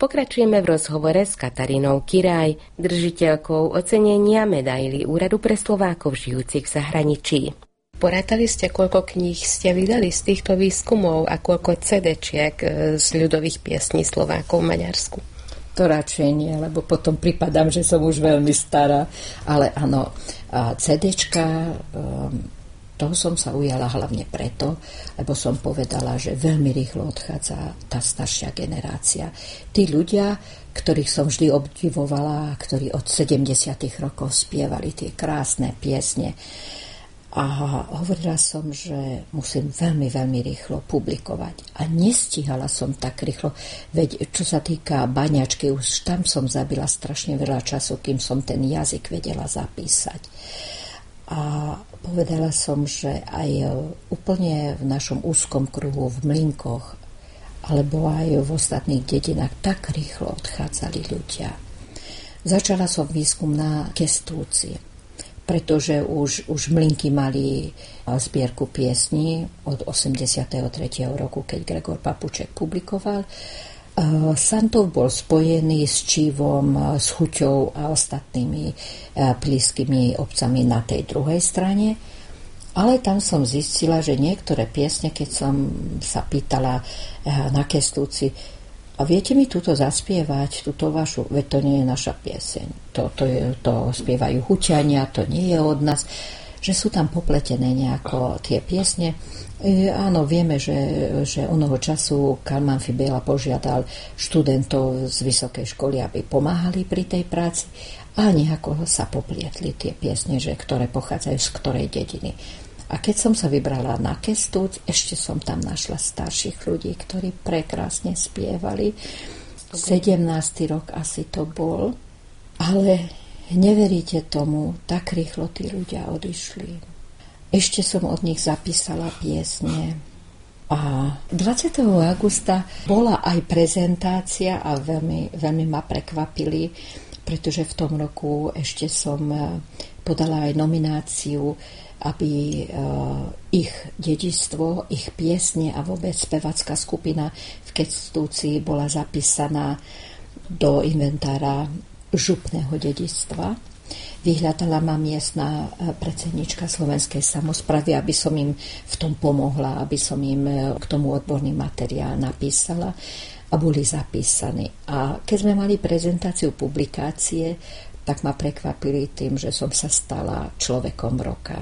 Pokračujeme v rozhovore s Katarínou Kiraj, držiteľkou ocenenia medaily Úradu pre Slovákov žijúcich v zahraničí. Porátali ste, koľko kníh ste vydali z týchto výskumov a koľko CD-čiek z ľudových piesní Slovákov v Maďarsku? To radšej nie, lebo potom pripadám, že som už veľmi stará. Ale áno, CD-čka... Toho som sa ujala hlavne preto, lebo som povedala, že veľmi rýchlo odchádza tá staršia generácia. Tí ľudia, ktorých som vždy obdivovala, ktorí od 70. rokov spievali tie krásne piesne. A hovorila som, že musím veľmi, veľmi rýchlo publikovať. A nestíhala som tak rýchlo, veď čo sa týka baňačky, už tam som zabila strašne veľa času, kým som ten jazyk vedela zapísať. A povedala som, že aj úplne v našom úzkom kruhu, v Mlynkoch, alebo aj v ostatných dedinách tak rýchlo odchádzali ľudia. Začala som výskum na Kestúci, pretože už Mlynky mali zbierku piesní od 83. roku, keď Gregor Papuček publikoval. Santov bol spojený s Čívom, s Chuťou a ostatnými blízkymi obcami na tej druhej strane. Ale tam som zistila, že niektoré piesne, keď som sa pýtala na Kestúci, a viete mi túto zaspievať, túto vašu, veď to nie je naša pieseň. To spievajú Chuťania, to nie je od nás. Že sú tam popletené nejako tie piesne. Áno, vieme, že onoho času Kalman Fibela požiadal študentov z vysokej školy, aby pomáhali pri tej práci a nejako sa poplietli tie piesne, že ktoré pochádzajú z ktorej dediny. A keď som sa vybrala na Kestúc, ešte som tam našla starších ľudí, ktorí prekrásne spievali. 17. rok asi to bol, ale neveríte tomu, tak rýchlo tí ľudia odišli. Ešte som od nich zapísala piesne. A 20. augusta bola aj prezentácia a veľmi, veľmi ma prekvapili, pretože v tom roku ešte som podala aj nomináciu, aby ich dedičstvo, ich piesne a vôbec spevacká skupina v Kestúci bola zapísaná do inventára župného dedičstva. Vyhľadala ma miestna predsednička Slovenskej samosprávy, aby som im v tom pomohla, aby som im k tomu odborný materiál napísala a boli zapísaní. A keď sme mali prezentáciu publikácie, tak ma prekvapili tým, že som sa stala človekom roka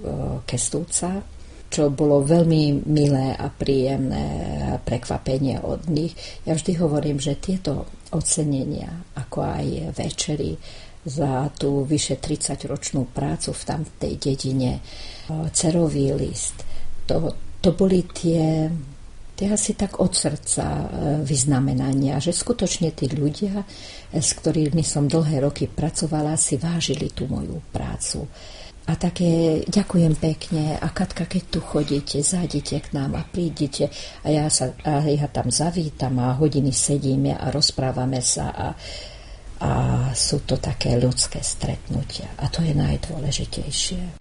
Kestúca, čo bolo veľmi milé a príjemné prekvapenie od nich. Ja vždy hovorím, že tieto ocenenia, ako aj večery, za tú vyše 30-ročnú prácu v tamtej dedine, cerový list. To boli tie asi tak od srdca vyznamenania, že skutočne tí ľudia, s ktorými som dlhé roky pracovala, si vážili tú moju prácu. A také ďakujem pekne a Katka, keď tu chodíte, zájdite k nám a prídite a ja tam zavítam a hodiny sedíme a rozprávame sa a sú to také ľudské stretnutia. A to je najdôležitejšie.